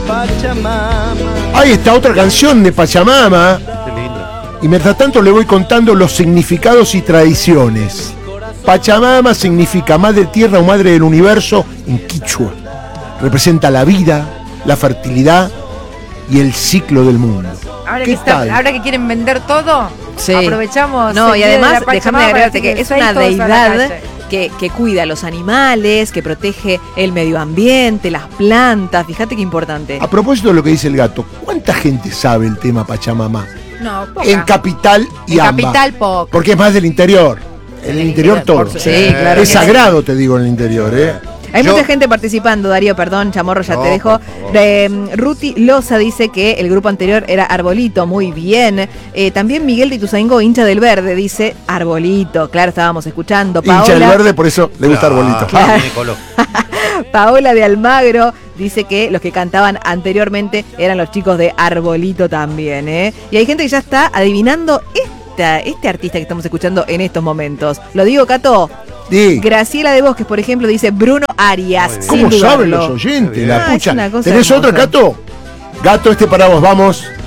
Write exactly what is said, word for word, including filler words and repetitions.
Ahí está otra canción de Pachamama. Qué lindo. Y mientras tanto le voy contando los significados y tradiciones. Pachamama significa madre tierra o madre del universo en quichua. Representa la vida, la fertilidad y el ciclo del mundo. Ahora ¿Qué que, está, tal? ahora que quieren vender todo, Sí. aprovechamos. No, el y día de además, la déjame Pachamama agregarte para que es decir una todos a la deidad calle. que, que cuida a los animales, que protege el medio ambiente, las plantas. Fíjate qué importante. A propósito de lo que dice el gato, ¿cuánta gente sabe el tema Pachamama? No, poca. En Capital y En Amba. Capital, poco. Porque es más del interior. En el interior todo. por su- sí, claro Es que sagrado, te digo, en el interior, ¿eh? Hay Yo- mucha gente participando, Darío, perdón, Chamorro, ya No, te dejo. por favor. Eh, Ruti Loza dice que el grupo anterior era Arbolito, muy bien. Eh, también Miguel de Ituzaingó, hincha del verde, dice Arbolito. Claro, estábamos escuchando. Hincha del Paola, verde, por eso le gusta Arbolito. Ah, tiene color. Paola de Almagro dice que los que cantaban anteriormente eran los chicos de Arbolito también, ¿eh? Y hay gente que ya está adivinando esta, este artista que estamos escuchando en estos momentos. ¿Lo digo, Cato? Sí. Graciela de Bosques, por ejemplo, dice Bruno Arias. Muy bien. sin ¿Cómo saben dudarlo. los oyentes? Muy La bien. Ah, pucha. es una cosa ¿Tenés hermosa. otro, Cato? Gato, este para vos, vamos.